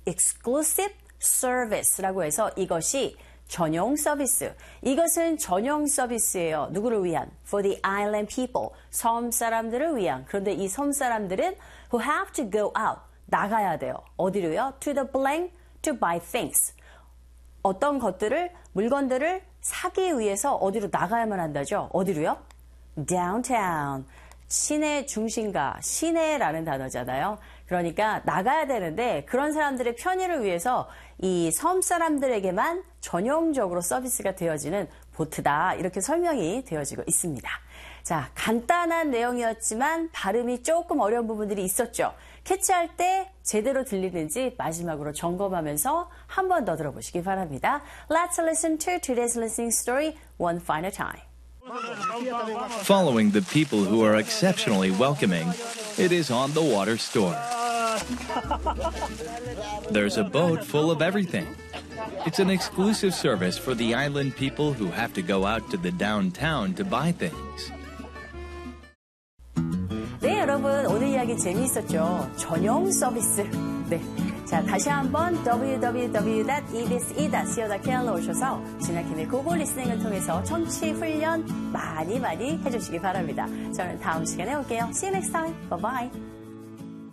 exclusive service라고 해서 이것이 전용 서비스. 이것은 전용 서비스예요. 누구를 위한? For the island people. 섬 사람들을 위한. 그런데 이 섬 사람들은 who have to go out. 나가야 돼요. 어디로요? To the blank to buy things. 어떤 것들을, 물건들을 사기 위해서 어디로 나가야만 한다죠? 어디로요? Downtown. 시내 중심가, 시내라는 단어잖아요. 그러니까 나가야 되는데 그런 사람들의 편의를 위해서 이 섬 사람들에게만 전용적으로 서비스가 되어지는 보트다. 이렇게 설명이 되어지고 있습니다. 자, 간단한 내용이었지만 발음이 조금 어려운 부분들이 있었죠. 캐치할 때 제대로 들리는지 마지막으로 점검하면서 한 번 더 들어보시기 바랍니다. Let's listen to today's listening story one final time. Following the people who are exceptionally welcoming, it is on the water store. There's a boat full of everything. It's an exclusive service for the island people who have to go out to the downtown to buy things. 네, 여러분 오늘 이야기 재미있었죠? 전용 서비스. 네, 자 다시 한번 www.ebse.co.kr로 오셔서 진아킴의 고고 리스닝을 통해서 청취 훈련 많이 해주시기 바랍니다. 저는 다음 시간에 올게요. See you next time. Bye bye.